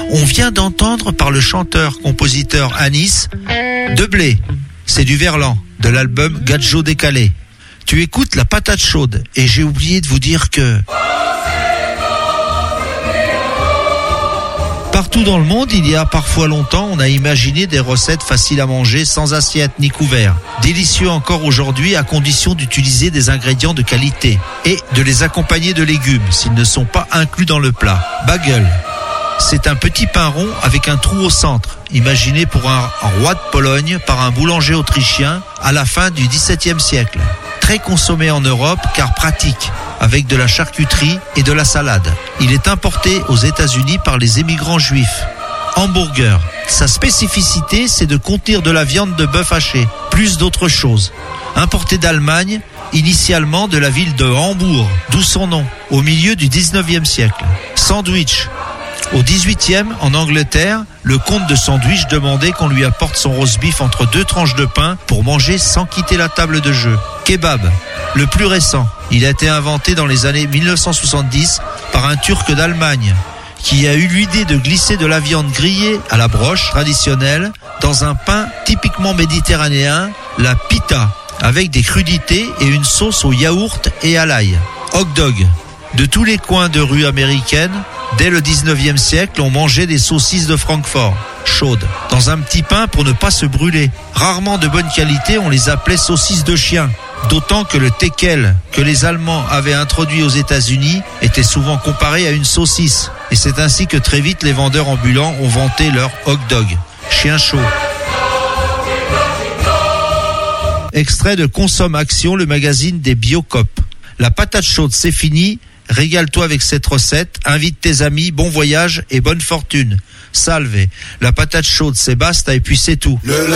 On vient d'entendre par le chanteur-compositeur Anis De blé, c'est du Verlan, de l'album Gadjo décalé. Tu écoutes la patate chaude et j'ai oublié de vous dire que... Partout dans le monde, il y a parfois longtemps, on a imaginé des recettes faciles à manger sans assiette ni couvert. Délicieux encore aujourd'hui à condition d'utiliser des ingrédients de qualité et de les accompagner de légumes s'ils ne sont pas inclus dans le plat. Bagel. C'est un petit pain rond avec un trou au centre, imaginé pour un roi de Pologne par un boulanger autrichien à la fin du XVIIe siècle. Très consommé en Europe car pratique, avec de la charcuterie et de la salade. Il est importé aux États-Unis par les émigrants juifs. Hamburger. Sa spécificité, c'est de contenir de la viande de bœuf haché, plus d'autres choses. Importé d'Allemagne, initialement de la ville de Hambourg, d'où son nom, au milieu du 19e siècle. Sandwich. Au 18e, en Angleterre, le comte de Sandwich demandait qu'on lui apporte son roast beef entre deux tranches de pain pour manger sans quitter la table de jeu. Kebab, le plus récent. Il a été inventé dans les années 1970 par un Turc d'Allemagne qui a eu l'idée de glisser de la viande grillée à la broche traditionnelle dans un pain typiquement méditerranéen, la pita, avec des crudités et une sauce au yaourt et à l'ail. Hot dog. De tous les coins de rue américaines, dès le 19e siècle, on mangeait des saucisses de Francfort, chaudes, dans un petit pain pour ne pas se brûler. Rarement de bonne qualité, on les appelait saucisses de chien. D'autant que le teckel que les Allemands avaient introduit aux États-Unis était souvent comparé à une saucisse. Et c'est ainsi que très vite les vendeurs ambulants ont vanté leur hot dog, chien chaud. Extrait de Consomme Action, le magazine des Biocop. La patate chaude, c'est fini. Régale-toi avec cette recette, invite tes amis, bon voyage et bonne fortune. Salve. La patate chaude, c'est basta et puis c'est tout. Le